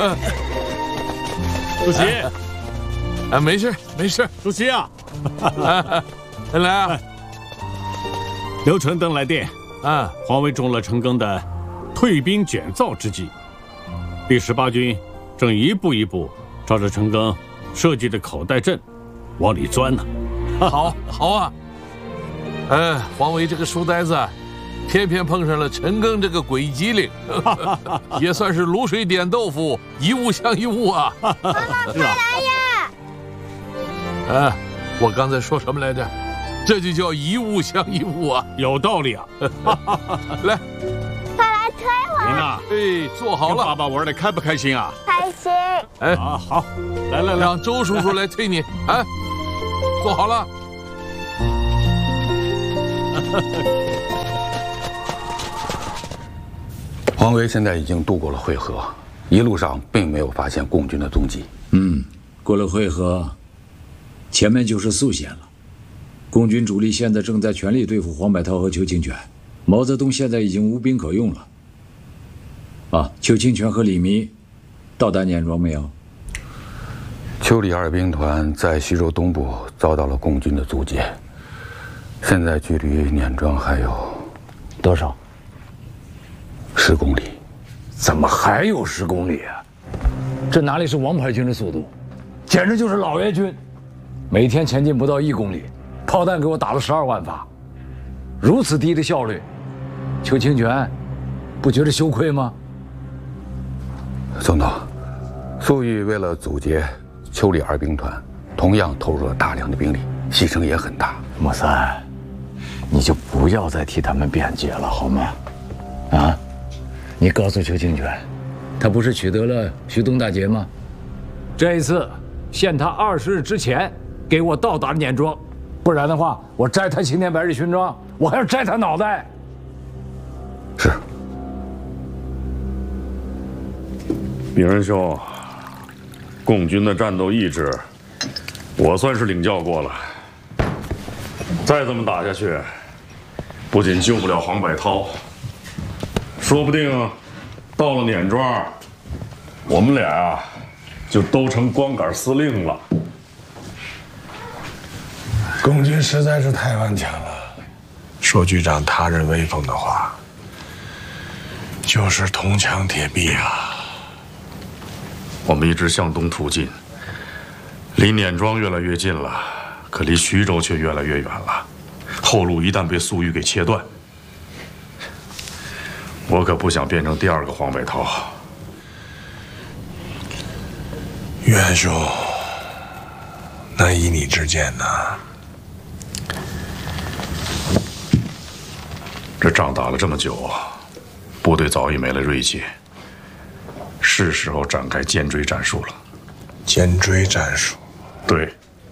主席， 没事没事， 主席啊， 来啊， 刘纯登来电， 啊， 皇位中了陈赓的退兵卷造之计，第18军正一步一步照着陈赓设计的口袋阵往里钻呢。 好啊，黄维这个书呆子，偏偏碰上了陈赓这个鬼机灵，也算是卤水点豆腐，一物降一物啊。 妈妈，快来呀！ 我刚才说什么来着？这就叫一物降一物啊， 有道理啊。 来， 快来推我！ 您呐， 坐好了。 爸爸玩的开不开心啊？ 开心。 好，来， 让周叔叔来推你。坐好了。 黄维现在已经渡过了会河，一路上并没有发现共军的踪迹。 过了会河，前面就是宿县了。共军主力现在正在全力对付黄百韬和邱清泉，毛泽东现在已经无兵可用了。邱清泉和李弥到达碾庄没有？ 邱李二兵团在徐州东部遭到了共军的阻截，现在距离碾庄还有多少 ？10公里。 怎么还有10公里啊？这哪里是王牌军的速度，简直就是老爷军，每天前进不到1公里，炮弹给我打了12万发，如此低的效率，邱清泉不觉得羞愧吗？ 总统，粟裕为了阻截邱李二兵团，同样投入了大量的兵力，牺牲也很大。 莫三，你就不要再替他们辩解了，好吗？你告诉邱清泉，他不是取得了徐东大捷吗？这一次限他20日之前给我到达碾庄，不然的话，我摘他青天白日勋章，我还要摘他脑袋。 是。 炳仁兄，共军的战斗意志，我算是领教过了。再这么打下去，不仅救不了黄百韬，说不定到了碾庄，我们俩就都成光杆司令了。 共军实在是太顽强了，说句长他人威风的话，就是铜墙铁壁啊。 我们一直向东突进，离碾庄越来越近了，可离徐州却越来越远了。后路一旦被粟裕给切断，我可不想变成第2个黄百韬。 袁兄，那依你之见呢？ 这仗打了这么久，部队早已没了锐气，是时候展开尖锥战术了。 尖锥战术？ 对，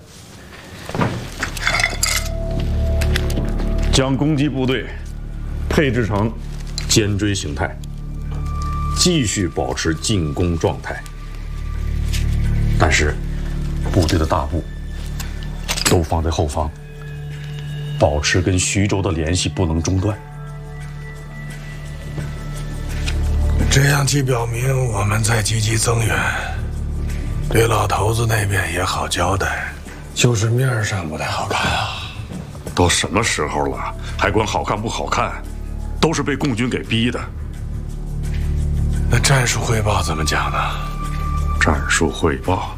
将攻击部队配置成尖锥形态，继续保持进攻状态。但是，部队的大部都放在后方，保持跟徐州的联系不能中断。 这样既表明我们在积极增援，对老头子那边也好交代，就是面上不太好看啊。 都什么时候了，还管好看不好看？都是被共军给逼的。 那战术汇报怎么讲呢？ 战术汇报。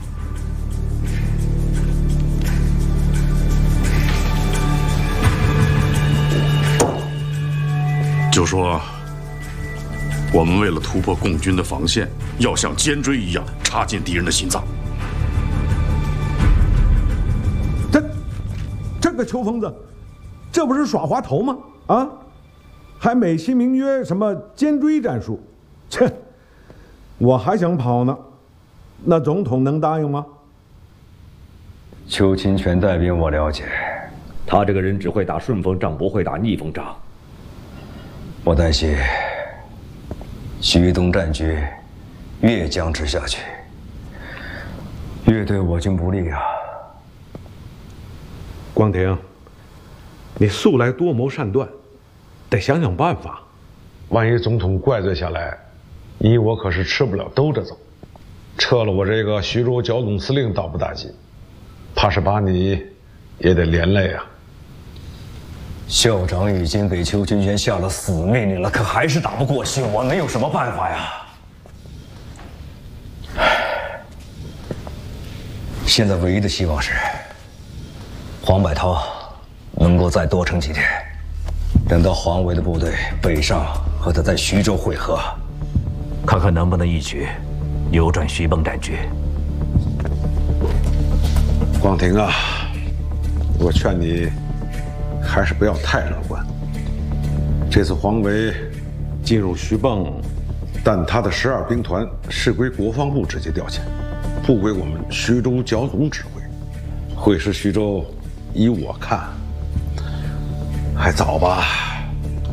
就说，我们为了突破共军的防线，要像尖锥一样插进敌人的心脏。 这个邱疯子，这不是耍滑头吗？啊，还美其名曰什么尖锥战术？切，我还想跑呢，那总统能答应吗？ 邱清泉带兵我了解，他这个人只会打顺风仗，不会打逆风仗。我担心徐东战局越僵持下去，越对我军不利啊。 光庭，你素来多谋善断，得想想办法。 万一总统怪罪下来，你我可是吃不了兜着走。 撤了我这个徐州剿总司令倒不打紧，怕是把你也得连累啊。 校长已经给邱清泉下了死命令了，可还是打不过去，我能有什么办法呀？现在唯一的希望是黄百韬能够再多撑几天，等到黄维的部队北上和他在徐州会合， 看看能不能一举扭转徐蚌战局。 广廷啊，我劝你还是不要太乐观。这次黄维进入徐蚌，但他的12兵团是归国防部直接调遣，不归我们徐州剿总指挥。会师徐州，依我看还早吧。